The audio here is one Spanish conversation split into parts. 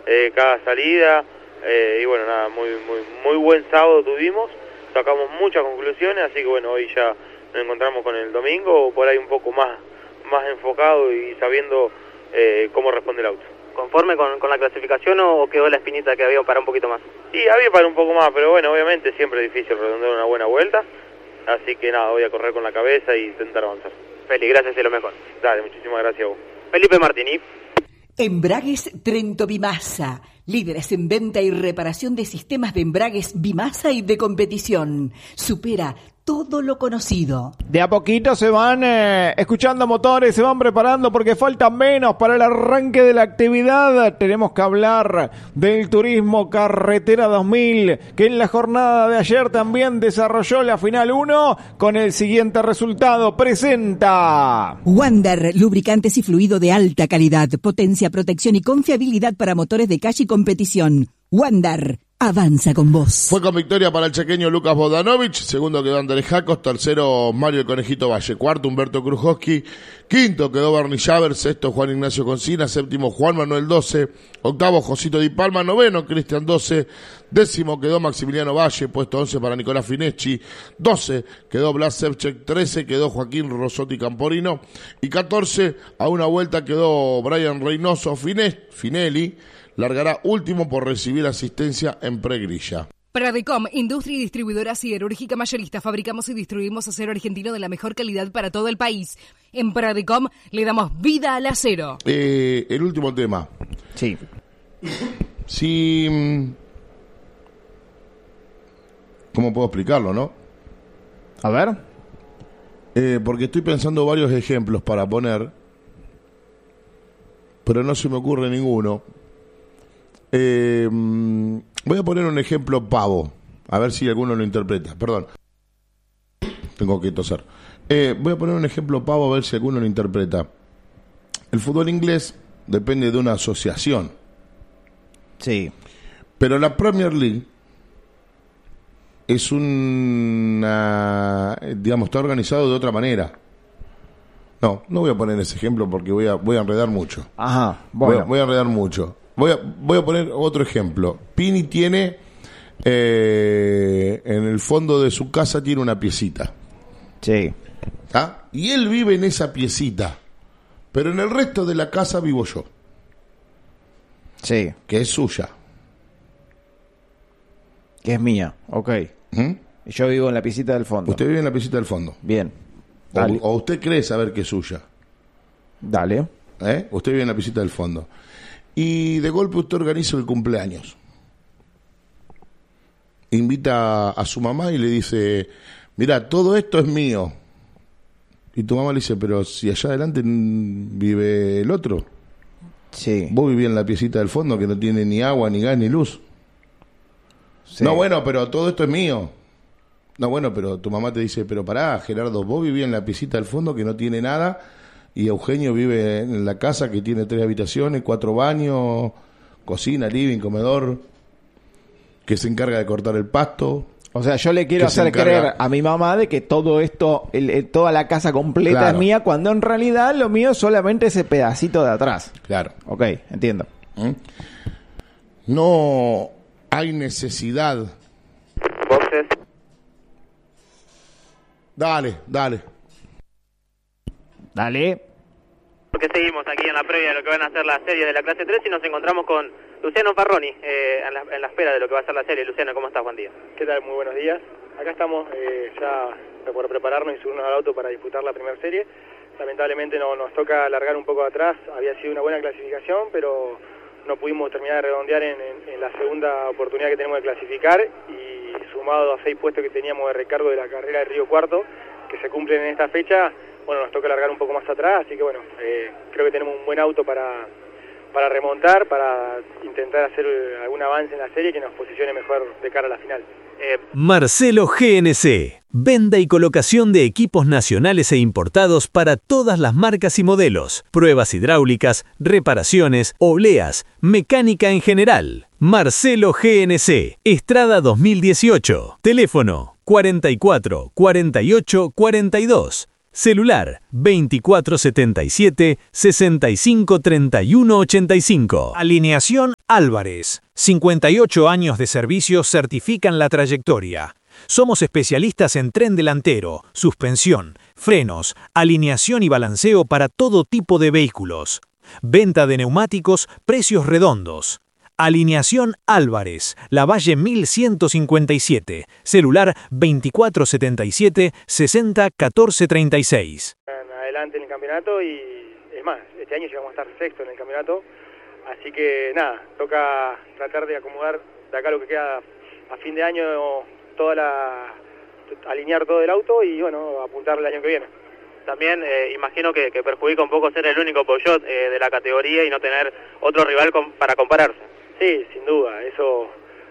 cada salida, y bueno, nada, muy buen sábado tuvimos, sacamos muchas conclusiones, así que bueno, hoy ya nos encontramos con el domingo, por ahí un poco más enfocado y sabiendo cómo responde el auto. ¿Conforme con la clasificación o quedó la espinita que había para un poquito más? Sí, había para un poco más, pero bueno, obviamente siempre es difícil redondear una buena vuelta, así que nada, voy a correr con la cabeza y intentar avanzar. Feli, gracias y lo mejor. Dale, muchísimas gracias a vos. Felipe Martini. Embragues Trento Bimasa, líderes en venta y reparación de sistemas de embragues Bimasa y de competición. Supera todo lo conocido. De a poquito se van escuchando motores, se van preparando porque faltan menos para el arranque de la actividad. Tenemos que hablar del Turismo Carretera 2000, que en la jornada de ayer también desarrolló la final 1 con el siguiente resultado. Presenta Wander, lubricantes y fluido de alta calidad, potencia, protección y confiabilidad para motores de calle y competición. Wander, avanza con vos. Fue con victoria para el chequeño Lucas Bodanovich, segundo quedó Andrés Jacos, tercero Mario el Conejito Valle, cuarto Humberto Krujowski, quinto quedó Bernie Javer, sexto Juan Ignacio Concina, séptimo Juan Manuel 12, octavo Josito Di Palma, noveno Cristian 12, décimo quedó Maximiliano Valle, puesto 11 para Nicolás Fineschi, 12 quedó Blas Sevchek, 13 quedó Joaquín Rosotti Camporino y 14 a una vuelta quedó Brian Reynoso Finelli. Largará último por recibir asistencia en pregrilla. Pradecom, industria y distribuidora siderúrgica mayorista. Fabricamos y distribuimos acero argentino de la mejor calidad para todo el país. En Pradecom le damos vida al acero. El último tema. Sí. Sí. ¿Cómo puedo explicarlo, no? A ver. Porque estoy pensando varios ejemplos para poner, pero no se me ocurre ninguno. Voy a poner un ejemplo pavo, a ver si alguno lo interpreta. Perdón, tengo que toser. Voy a poner un ejemplo pavo a ver si alguno lo interpreta. El fútbol inglés depende de una asociación. Sí. Pero la Premier League es digamos, está organizado de otra manera. No voy a poner ese ejemplo porque voy a enredar mucho. Ajá, bueno. Voy a enredar mucho. Voy a poner otro ejemplo. Pini tiene, en el fondo de su casa tiene una piecita. Sí. ¿Ah? Y él vive en esa piecita. Pero en el resto de la casa vivo yo. Sí. Que es suya. Que es mía, ok. Yo vivo en la piecita del fondo. Usted vive en la piecita del fondo. Bien. Dale. O usted cree saber que es suya. Dale. Usted vive en la piecita del fondo. Y de golpe usted organiza el cumpleaños. Invita a su mamá y le dice, mira, todo esto es mío. Y tu mamá le dice, pero si allá adelante vive el otro. Sí. Vos vivís en la piecita del fondo que no tiene ni agua, ni gas, ni luz. Sí. No, bueno, pero todo esto es mío. No, bueno, pero tu mamá te dice, pero pará, Gerardo, vos vivís en la piecita del fondo que no tiene nada. Y Eugenio vive en la casa que tiene 3 habitaciones, 4 baños, cocina, living, comedor, que se encarga de cortar el pasto. O sea, yo le quiero hacer creer a mi mamá de que todo esto, toda la casa completa claro. Es mía, cuando en realidad lo mío es solamente ese pedacito de atrás. Claro. Ok, entiendo. No hay necesidad. Boxes. Dale. Porque seguimos aquí en la previa de lo que van a ser las series de la clase 3 y nos encontramos con Luciano Parroni en la espera de lo que va a ser la serie. Luciano, ¿cómo estás? Buen día. ¿Qué tal? Muy buenos días. Acá estamos ya por prepararnos y subirnos al auto para disputar la primera serie. Lamentablemente nos toca largar un poco atrás. Había sido una buena clasificación, pero no pudimos terminar de redondear en la segunda oportunidad que tenemos de clasificar, y sumado a 6 puestos que teníamos de recargo de la carrera de Río Cuarto, que se cumplen en esta fecha, bueno, nos toca largar un poco más atrás, así que bueno, creo que tenemos un buen auto para remontar, para intentar hacer algún avance en la serie que nos posicione mejor de cara a la final. Marcelo GNC, venta y colocación de equipos nacionales e importados para todas las marcas y modelos, pruebas hidráulicas, reparaciones, obleas, mecánica en general. Marcelo GNC, Estrada 2018, teléfono 44 48 42. Celular 2477 65 31 85. Alineación Álvarez, 58 años de servicio certifican la trayectoria. Somos especialistas en tren delantero, suspensión, frenos, alineación y balanceo para todo tipo de vehículos. Venta de neumáticos, precios redondos. Alineación Álvarez, Lavalle 1157, celular 2477-601436. Adelante en el campeonato y es más, este año llegamos a estar sexto en el campeonato, así que nada, toca tratar de acomodar de acá lo que queda a fin de año, alinear todo el auto y bueno, apuntar el año que viene. También imagino que perjudica un poco ser el único Peugeot de la categoría y no tener otro rival para compararse. Sí, sin duda, eso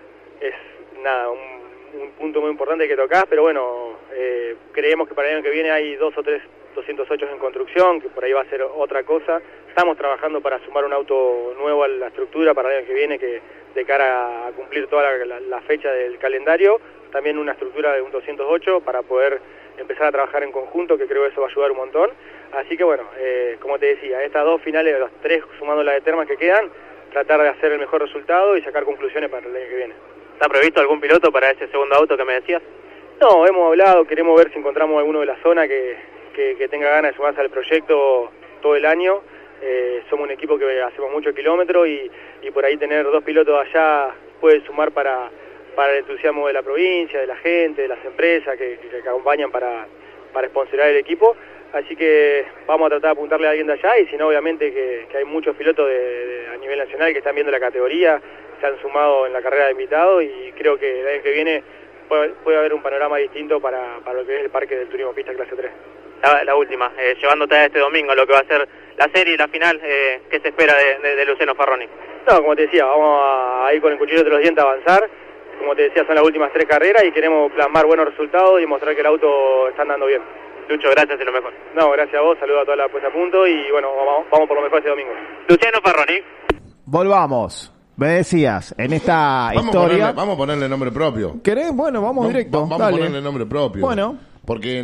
es nada, un punto muy importante que tocás, pero bueno, creemos que para el año que viene hay 2 o 3 208 en construcción, que por ahí va a ser otra cosa. Estamos trabajando para sumar un auto nuevo a la estructura para el año que viene, que de cara a cumplir toda la fecha del calendario, también una estructura de un 208 para poder empezar a trabajar en conjunto, que creo que eso va a ayudar un montón. Así que bueno, como te decía, estas 2 finales, las 3 sumando la de Termas que quedan, tratar de hacer el mejor resultado y sacar conclusiones para el año que viene. ¿Está previsto algún piloto para ese segundo auto que me decías? No, hemos hablado, queremos ver si encontramos alguno de la zona que tenga ganas de sumarse al proyecto todo el año. Somos un equipo que hacemos muchos kilómetros y por ahí tener 2 pilotos allá puede sumar para el entusiasmo de la provincia, de la gente, de las empresas que acompañan para sponsorar el equipo. Así que vamos a tratar de apuntarle a alguien de allá y si no, obviamente que hay muchos pilotos a nivel nacional que están viendo la categoría, se han sumado en la carrera de invitados y creo que el año que viene puede haber un panorama distinto para lo que es el parque del turismo pista clase 3. La última, llevándote a este domingo lo que va a ser la serie y la final, ¿qué se espera de Luciano Farroni? No, como te decía, vamos a ir con el cuchillo entre los dientes a avanzar. Como te decía, son las últimas 3 carreras y queremos plasmar buenos resultados y mostrar que el auto está andando bien. Lucho, gracias y lo mejor. No, gracias a vos, saludo a toda la puesta a punto y bueno, vamos por lo mejor este domingo. Luciano Farroni. Volvamos. Me decías, en esta historia... Vamos a ponerle nombre propio. ¿Querés? Bueno, vamos directo. Vamos dale. a ponerle nombre propio. Bueno. Porque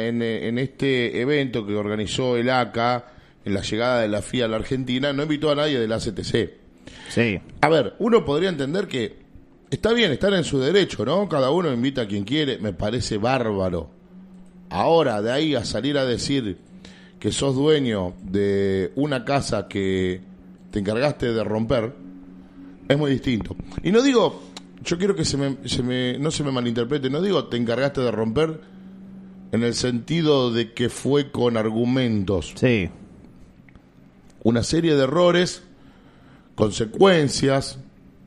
en este evento que organizó el ACA, en la llegada de la FIA a la Argentina, no invitó a nadie de la ACTC. Sí. A ver, uno podría entender que está bien, están en su derecho, ¿no? Cada uno invita a quien quiere, me parece bárbaro. Ahora, de ahí a salir a decir que sos dueño de una casa que te encargaste de romper, es muy distinto. Y no digo, yo quiero que no se me malinterprete, no digo te encargaste de romper en el sentido de que fue con argumentos. Sí. Una serie de errores, consecuencias,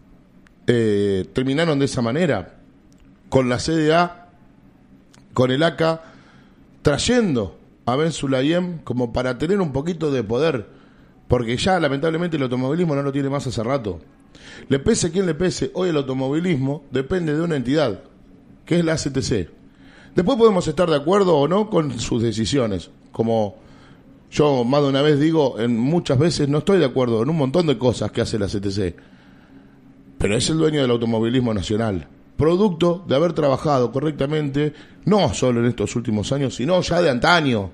terminaron de esa manera. Con la CDA, con el ACA, trayendo a Ben Sulayem como para tener un poquito de poder, porque ya lamentablemente el automovilismo no lo tiene más hace rato. Le pese a quien le pese, hoy el automovilismo depende de una entidad, que es la ACTC. Después podemos estar de acuerdo o no con sus decisiones, como yo más de una vez digo, muchas veces no estoy de acuerdo en un montón de cosas que hace la ACTC, pero es el dueño del automovilismo nacional, producto de haber trabajado correctamente, no solo en estos últimos años, sino ya de antaño.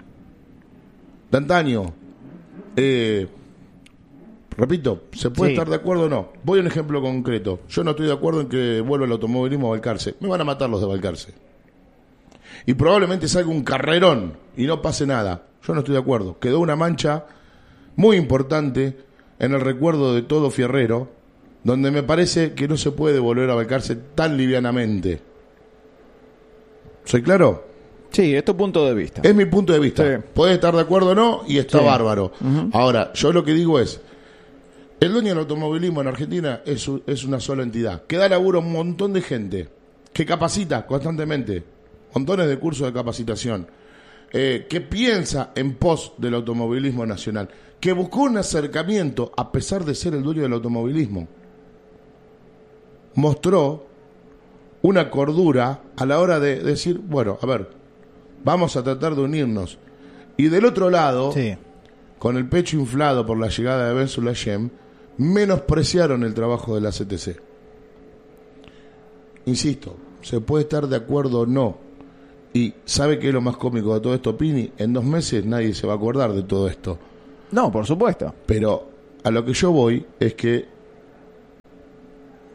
Repito, se puede estar de acuerdo o no. Voy a un ejemplo concreto. Yo no estoy de acuerdo en que vuelva el automovilismo a Balcarce. Me van a matar los de Balcarce. Y probablemente salga un carrerón y no pase nada. Yo no estoy de acuerdo. Quedó una mancha muy importante en el recuerdo de todo fierrero, donde me parece que no se puede volver a Balcarce tan livianamente. ¿Soy claro? Sí, es tu punto de vista. Es mi punto de vista. Sí. Puede estar de acuerdo o no, y está bárbaro. Uh-huh. Ahora, yo lo que digo es, el dueño del automovilismo en Argentina es una sola entidad, que da laburo a un montón de gente, que capacita constantemente, montones de cursos de capacitación, que piensa en pos del automovilismo nacional, que buscó un acercamiento a pesar de ser el dueño del automovilismo. Mostró una cordura a la hora de decir, bueno, a ver, vamos a tratar de unirnos. Y del otro lado, con el pecho inflado por la llegada de Ben Sulayem, menospreciaron el trabajo de la CTC. Insisto, se puede estar de acuerdo o no. Y ¿sabe qué es lo más cómico de todo esto, Pini? En 2 meses nadie se va a acordar de todo esto. No, por supuesto. Pero a lo que yo voy es que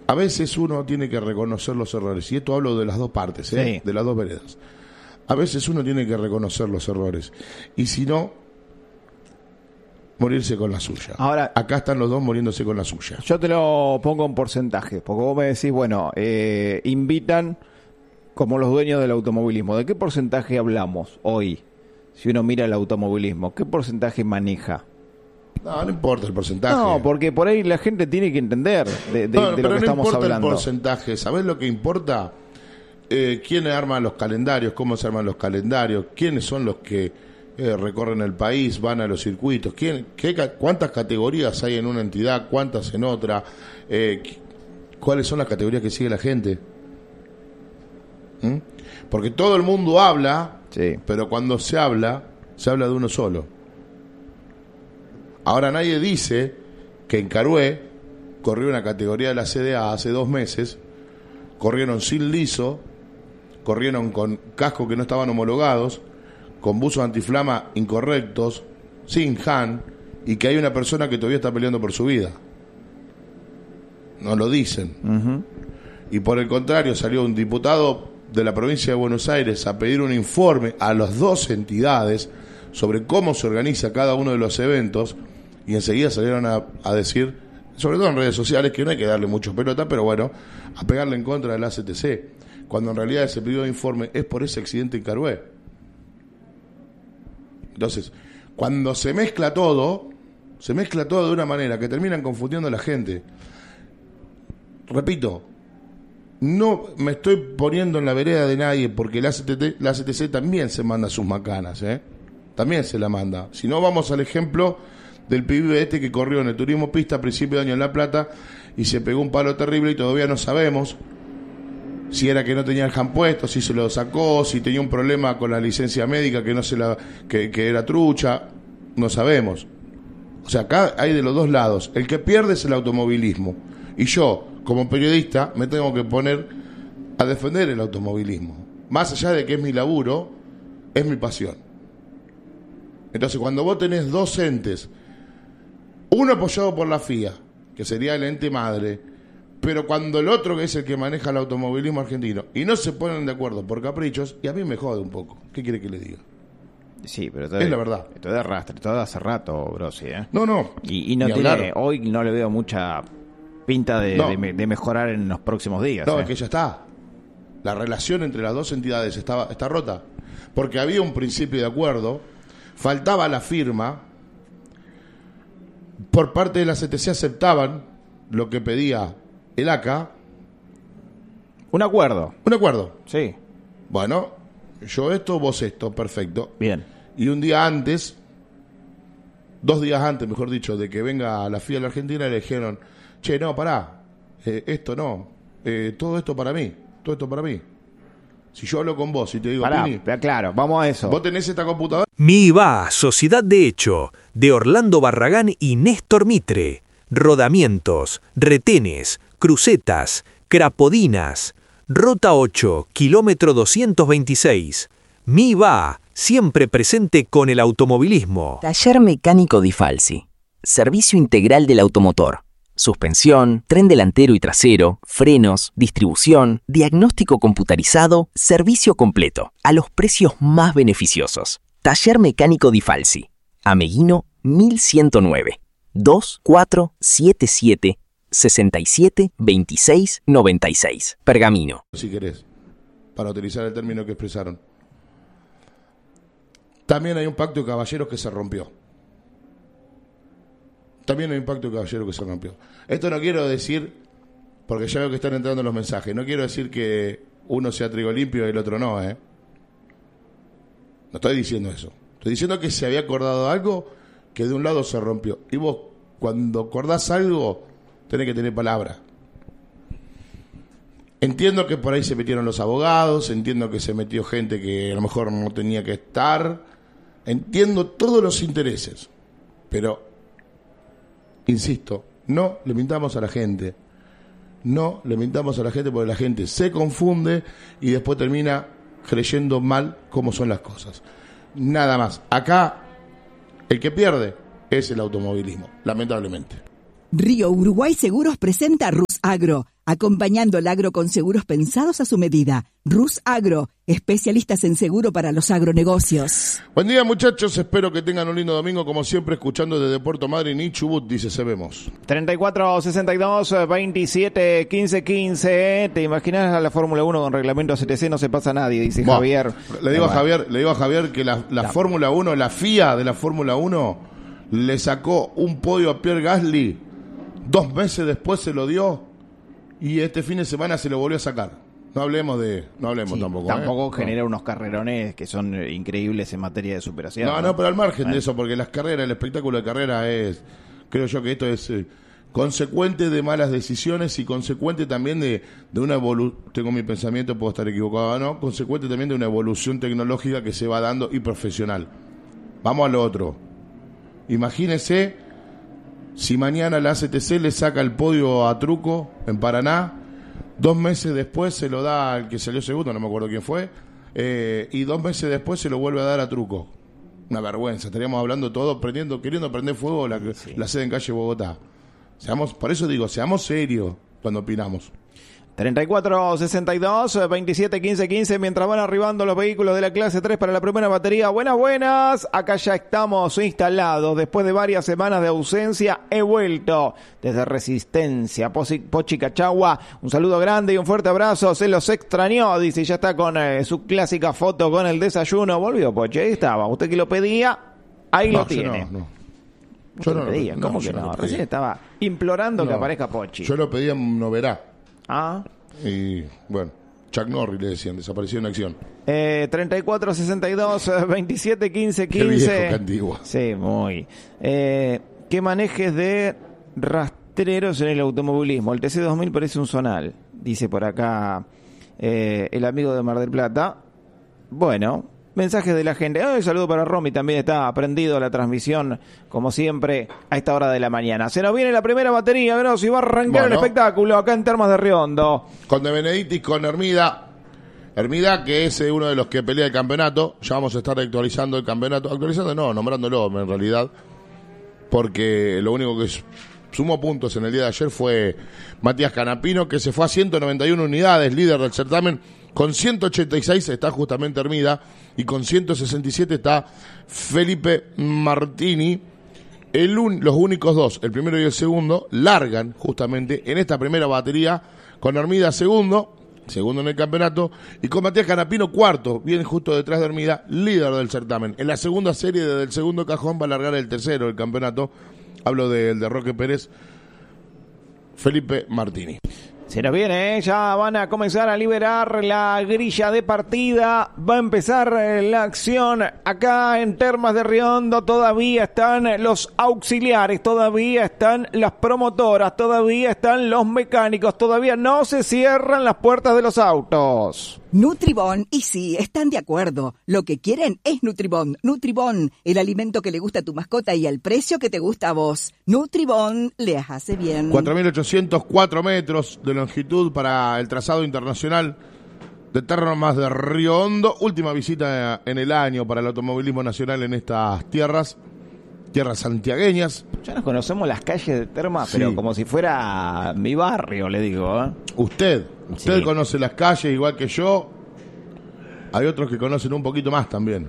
A veces uno tiene que reconocer los errores, y esto hablo de las dos partes, Sí. de las dos veredas. A veces uno tiene que reconocer los errores, y si no, morirse con la suya. Ahora, acá están los dos muriéndose con la suya. Yo te lo pongo en porcentaje, porque vos me decís, bueno, invitan como los dueños del automovilismo. ¿De qué porcentaje hablamos hoy? Si uno mira el automovilismo, ¿qué porcentaje maneja? No importa el porcentaje. No, porque por ahí la gente tiene que entender de lo que estamos no importa hablando. el porcentaje. ¿Sabés lo que importa? ¿Quiénes arman los calendarios? ¿Cómo se arman los calendarios? ¿Quiénes son los que recorren el país? ¿Van a los circuitos? ¿Cuántas categorías hay en una entidad? ¿Cuántas en otra? ¿Cuáles son las categorías que sigue la gente? Porque todo el mundo habla, sí, pero cuando se habla de uno solo. Ahora nadie dice que en Carué corrió una categoría de la CDA hace 2 meses, corrieron sin liso, corrieron con cascos que no estaban homologados, con buzos antiflama incorrectos, sin HAN, y que hay una persona que todavía está peleando por su vida. No lo dicen. Uh-huh. Y por el contrario, salió un diputado de la provincia de Buenos Aires a pedir un informe a las 2 entidades sobre cómo se organiza cada uno de los eventos, y enseguida salieron a decir, sobre todo en redes sociales, que no hay que darle mucho pelota, pero bueno, a pegarle en contra de la ACTC, cuando en realidad ese pedido de informe es por ese accidente en Carué. Entonces, cuando se mezcla todo de una manera que terminan confundiendo a la gente. Repito, no me estoy poniendo en la vereda de nadie, porque la ACTC también se manda sus macanas, también se la manda. Si no, vamos al ejemplo del pibe que corrió en el turismo pista a principio de año en La Plata y se pegó un palo terrible, y todavía no sabemos si era que no tenía el HAN puesto, si se lo sacó, si tenía un problema con la licencia médica que era trucha, no sabemos. O sea, acá hay de los dos lados. El que pierde es el automovilismo, y yo, como periodista, me tengo que poner a defender el automovilismo. Más allá de que es mi laburo, es mi pasión. Entonces, cuando vos tenés 2 entes, uno apoyado por la FIA, que sería el ente madre, pero cuando el otro, que es el que maneja el automovilismo argentino, y no se ponen de acuerdo por caprichos, y a mí me jode un poco. ¿Qué quiere que le diga? Sí, pero es la verdad. Esto de arrastre, todo hace rato, Grossi, No. Y no tiene, hoy no le veo mucha pinta de mejorar en los próximos días. No, es que ya está. La relación entre las 2 entidades está rota. Porque había un principio de acuerdo, faltaba la firma, por parte de la CTC aceptaban lo que pedía el ACA. Un acuerdo. Sí. Bueno, yo esto, vos esto, perfecto. Bien. Y un día antes, 2 días antes, mejor dicho, de que venga la FIA a la Argentina, le dijeron, che, no, pará, esto no, todo esto para mí. Si yo hablo con vos y te digo, pará, Pini, claro, vamos a eso. ¿Vos tenés esta computadora? MIVA, Sociedad de Hecho, de Orlando Barragán y Néstor Mitre. Rodamientos, retenes, crucetas, crapodinas. Rota 8, kilómetro 226. MIVA, siempre presente con el automovilismo. Taller Mecánico Di Falsi. Servicio integral del automotor. Suspensión, tren delantero y trasero, frenos, distribución, diagnóstico computarizado, servicio completo, a los precios más beneficiosos. Taller Mecánico Di Falsi. Ameguino 1109. 2477 67 26 96. Pergamino. Si querés, para utilizar el término que expresaron. También hay un pacto de caballeros que se rompió. Esto no quiero decir, porque ya veo que están entrando los mensajes, no quiero decir que uno sea trigo limpio y el otro no, No estoy diciendo eso. Estoy diciendo que se había acordado algo que de un lado se rompió. Y vos, cuando acordás algo, tenés que tener palabra. Entiendo que por ahí se metieron los abogados, entiendo que se metió gente que a lo mejor no tenía que estar, entiendo todos los intereses, pero insisto, no le mintamos a la gente. No le mintamos a la gente, porque la gente se confunde y después termina creyendo mal cómo son las cosas. Nada más. Acá el que pierde es el automovilismo, lamentablemente. Río Uruguay Seguros presenta Rusagro. acompañando el agro con seguros pensados a su medida. Rus Agro, especialistas en seguro para los agronegocios. Buen día, muchachos, espero que tengan un lindo domingo, como siempre, escuchando desde Puerto Madryn y Chubut, dice Se Vemos. 34-62-27-15-15, ¿te imaginas a la Fórmula 1 con reglamento CTC? No se pasa a nadie, dice Javier. Le digo a Javier que la Fórmula 1, la FIA de la Fórmula 1, le sacó un podio a Pierre Gasly, 2 meses después se lo dio, y este fin de semana se lo volvió a sacar. No hablemos tampoco. Tampoco genera unos carrerones que son increíbles en materia de superación. No, pero al margen de eso, porque las carreras, el espectáculo de carrera es, creo yo que esto es consecuente de malas decisiones y consecuente también de una evolución, tengo mi pensamiento, puedo estar equivocado o no, consecuente también de una evolución tecnológica que se va dando y profesional. Vamos a lo otro. Imagínense si mañana la ACTC le saca el podio a Truco en Paraná, 2 meses después se lo da al que salió segundo, no me acuerdo quién fue, y 2 meses después se lo vuelve a dar a Truco. Una vergüenza, estaríamos hablando todo, queriendo prender fuego la sede en calle Bogotá. Por eso digo, seamos serios cuando opinamos. 34-62-27-15-15, mientras van arribando los vehículos de la clase 3 para la primera batería. Buenas, acá ya estamos instalados. Después de varias semanas de ausencia, he vuelto desde Resistencia, Pochi Cachagua. Un saludo grande y un fuerte abrazo. Se los extrañó, dice, ya está con su clásica foto con el desayuno. Volvió Pochi, ahí estaba. Usted que lo pedía, ahí lo tiene. Yo no lo pedía. ¿Cómo que no? Recién estaba implorando que aparezca Pochi. Yo lo pedía en Noverá. Ah. Y bueno, Chuck Norris le decían, desapareció en acción. 34-62-27-15-15. Qué viejo, qué antiguo. Sí, muy. ¿Qué manejes de rastreros en el automovilismo? El TC2000 parece un zonal, dice por acá el amigo de Mar del Plata. Bueno, mensajes de la gente. Un saludo para Romy, también está prendido la transmisión, como siempre, a esta hora de la mañana. Se nos viene la primera batería, Grossi, va a arrancar el espectáculo acá en Termas de Riondo. Con De Benedictis, con Hermida, que es uno de los que pelea el campeonato. Ya vamos a estar actualizando el campeonato. Nombrándolo en realidad, porque lo único que sumó puntos en el día de ayer fue Matías Canapino, que se fue a 191 unidades, líder del certamen. Con 186 está justamente Hermida y con 167 está Felipe Martini. Los únicos dos, el primero y el segundo, largan justamente en esta primera batería con Hermida segundo en el campeonato, y con Matías Canapino cuarto, bien justo detrás de Hermida, líder del certamen. En la segunda serie, desde el segundo cajón, va a largar el tercero del campeonato. Hablo del de Roque Pérez, Felipe Martini. Se nos viene, ya van a comenzar a liberar la grilla de partida. Va a empezar la acción acá en Termas de Riondo. Todavía están los auxiliares, todavía están las promotoras, todavía están los mecánicos, todavía no se cierran las puertas de los autos. Nutribón, y sí, están de acuerdo. Lo que quieren es Nutribón. Nutribón, el alimento que le gusta a tu mascota y al precio que te gusta a vos. Nutribón les hace bien. 4.804 metros de longitud para el trazado internacional de Termas de Riondo. Última visita en el año para el automovilismo nacional en estas tierras santiagueñas. Ya nos conocemos las calles de Termas, sí, pero como si fuera mi barrio, le digo, ¿eh? Usted sí conoce las calles igual que yo. Hay otros que conocen un poquito más también.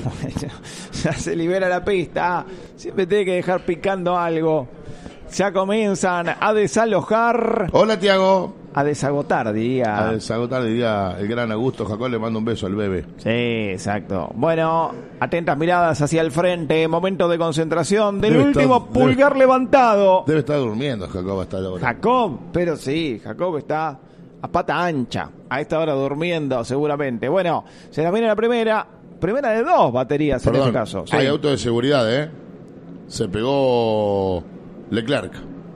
Ya se libera la pista. Siempre tiene que dejar picando algo. Ya comienzan a desalojar. Hola, Tiago. A desagotar, diría el gran Augusto Jacob. Le mando un beso al bebé. Sí, exacto. Bueno, atentas miradas hacia el frente. Momento de concentración del último pulgar levantado. Debe estar durmiendo Jacob hasta ahora. Jacob está a pata ancha. A esta hora durmiendo, seguramente. Bueno, se la viene la primera de 2 baterías. Perdón, en este caso. Sí. Hay auto de seguridad, Se pegó Leclerc.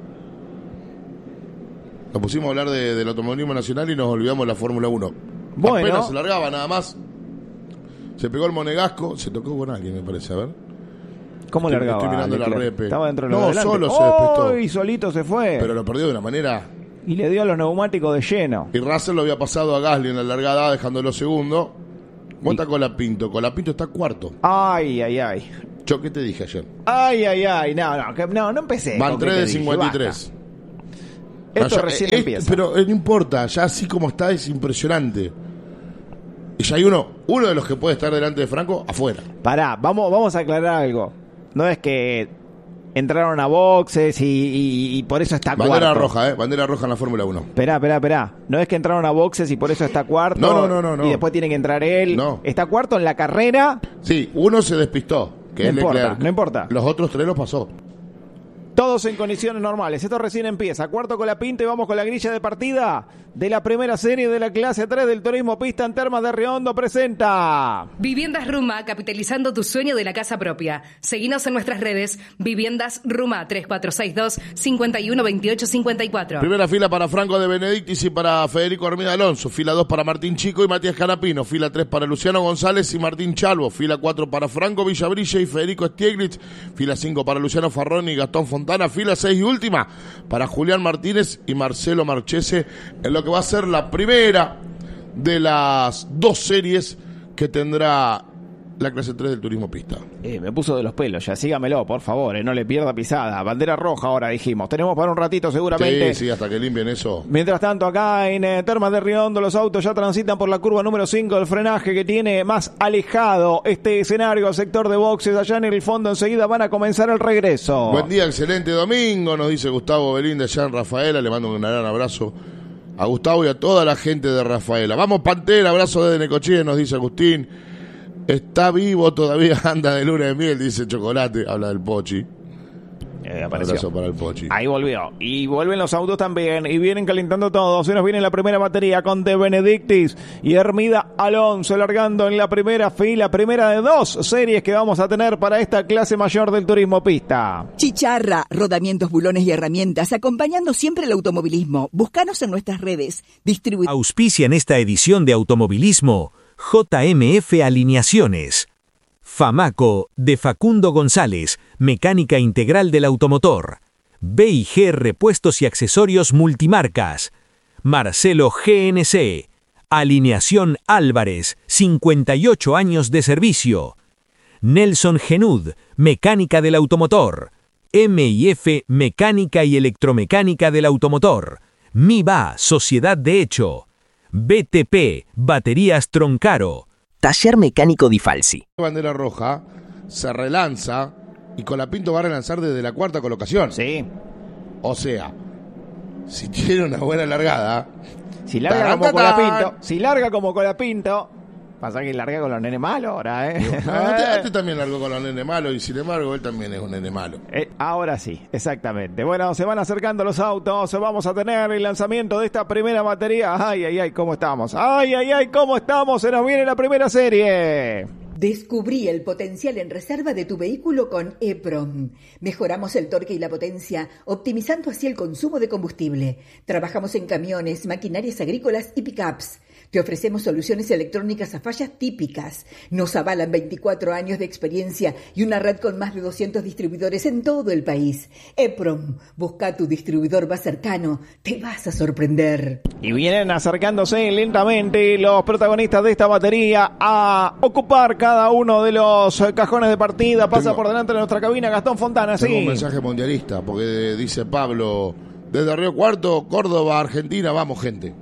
Nos pusimos a hablar del automovilismo nacional y nos olvidamos de la Fórmula 1. Bueno. Apenas se largaba nada más. Se pegó el monegasco. Se tocó con alguien, me parece. A ver. ¿Cómo largaba? Estoy mirando la repe. Estaba dentro de los solo se despistó. Y solito se fue. Pero lo perdió de una manera. Y le dio a los neumáticos de lleno. Y Russell lo había pasado a Gasly en la largada, dejándolo segundo. ¿Cómo está Colapinto? Colapinto está cuarto. Ay. Yo, ¿qué te dije ayer? Ay. No empecé. Van 3 de 53. Esto recién empieza. Pero no importa, ya así como está es impresionante. Y ya hay uno de los que puede estar delante de Franco afuera. Pará, vamos a aclarar algo. No es que entraron a boxes y por eso está bandera cuarto. Roja, bandera roja en la Fórmula 1. Esperá. No es que entraron a boxes y por eso está cuarto. No. Y después tiene que entrar él. No. Está cuarto en la carrera. Sí, uno se despistó, que es Leclerc. No importa. Los otros 3 los pasó. Todos en condiciones normales. Esto recién empieza. Cuarto Colapinto y vamos con la grilla de partida de la primera serie de la clase 3 del Turismo Pista en Termas de Riondo. Presenta Viviendas Ruma, capitalizando tu sueño de la casa propia. Seguinos en nuestras redes. Viviendas Ruma, 3462-512854. Primera fila para Franco de Benedictis y para Federico Armida Alonso. Fila 2 para Martín Chico y Matías Canapino. Fila 3 para Luciano González y Martín Chalvo. Fila 4 para Franco Villabrilla y Federico Stieglitz. Fila 5 para Luciano Farroni y Gastón Fontana. Fila 6 y última para Julián Martínez y Marcelo Marchese, en lo que va a ser la primera de las 2 series que tendrá la clase 3 del Turismo Pista. Me puso de los pelos ya, sígamelo, por favor, no le pierda pisada. Bandera roja ahora dijimos, tenemos para un ratito seguramente. Sí, hasta que limpien eso. Mientras tanto, acá en Termas de Riondo, los autos ya transitan por la curva número 5 del frenaje que tiene más alejado este escenario al sector de boxes. Allá en el fondo enseguida van a comenzar el regreso. Buen día, excelente domingo, nos dice Gustavo Belín de allá en Rafaela. Le mando un gran abrazo a Gustavo y a toda la gente de Rafaela. Vamos Pantera, abrazo desde Necochea, nos dice Agustín. Está vivo, todavía anda de luna de miel, dice Chocolate, habla del Pochi. Abrazo para el Pochi. Ahí volvió. Y vuelven los autos también. Y vienen calentando todos. Se nos viene la primera batería con De Benedictis y Hermida Alonso largando en la primera fila. Primera de 2 series que vamos a tener para esta clase mayor del Turismo Pista. Chicharra, rodamientos, bulones y herramientas, acompañando siempre el automovilismo. Búscanos en nuestras redes. Auspicia en esta edición de Automovilismo JMF Alineaciones. Famaco, de Facundo González, mecánica integral del automotor. B&G Repuestos y Accesorios Multimarcas. Marcelo GNC. Alineación Álvarez, 58 años de servicio. Nelson Genud, mecánica del automotor. M&F Mecánica y Electromecánica del automotor. MIBA, Sociedad de Hecho. BTP, Baterías Troncaro. Taller Mecánico Di Falsi. Bandera roja se relanza y Colapinto va a relanzar desde la 4ª colocación. Sí. O sea, si tiene una buena largada. Si larga como Colapinto. Si larga como Colapinto. Pasa que larga con los nenes malos ahora, Este también largó con los nenes malos y sin embargo él también es un nene malo. Ahora sí, exactamente. Bueno, se van acercando los autos, vamos a tener el lanzamiento de esta primera batería. Ay, ¿cómo estamos? Ay, ¿cómo estamos? Se nos viene la primera serie. Descubrí el potencial en reserva de tu vehículo con EPROM. Mejoramos el torque y la potencia, optimizando así el consumo de combustible. Trabajamos en camiones, maquinarias agrícolas y pickups. Te ofrecemos soluciones electrónicas a fallas típicas. Nos avalan 24 años de experiencia y una red con más de 200 distribuidores en todo el país. EPROM, busca tu distribuidor más cercano. Te vas a sorprender. Y vienen acercándose lentamente los protagonistas de esta batería a ocupar cada uno de los cajones de partida. Pasa por delante de nuestra cabina Gastón Fontana. Tengo un mensaje mundialista, porque dice Pablo, desde Río Cuarto, Córdoba, Argentina, vamos gente.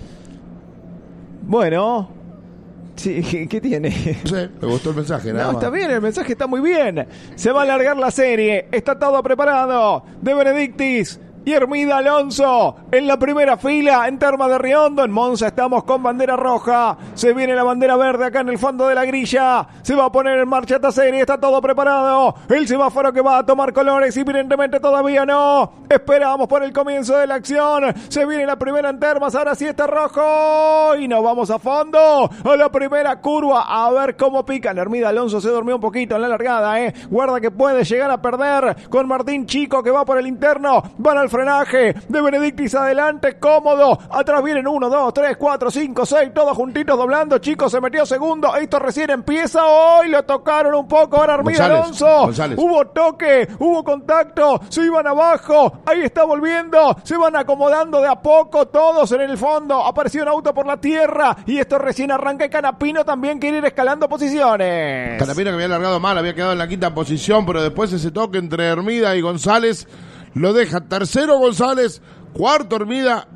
Bueno, sí, ¿qué tiene? No sé, me gustó el mensaje, nada más. Está bien, el mensaje está muy bien. Se va a alargar la serie, está todo preparado. De Benedictis y Hermida Alonso en la primera fila en Termas de Riondo. En Monza estamos con bandera roja. Se viene la bandera verde acá en el fondo de la grilla. Se va a poner en marcha esta serie. Está todo preparado. El semáforo que va a tomar colores. Evidentemente todavía no. Esperamos por el comienzo de la acción. Se viene la primera en Termas. Ahora sí está rojo. Y nos vamos a fondo. A la primera curva. A ver cómo pican. Hermida Alonso se durmió un poquito en la largada. Guarda que puede llegar a perder con Martín Chico que va por el interno. Van al frenaje de Benedictis adelante, cómodo. Atrás vienen 1, 2, 3, 4, 5, 6, todos juntitos doblando. Chico se metió segundo. Esto recién empieza. Hoy lo tocaron un poco. Ahora Hermida Alonso. González. Hubo toque, hubo contacto. Se iban abajo. Ahí está volviendo. Se van acomodando de a poco todos en el fondo. Apareció un auto por la tierra. Y esto recién arranca. Y Canapino también quiere ir escalando posiciones. Canapino que había largado mal, había quedado en la 5ª posición, pero después ese toque entre Hermida y González lo deja tercero González, Cuarto Hermida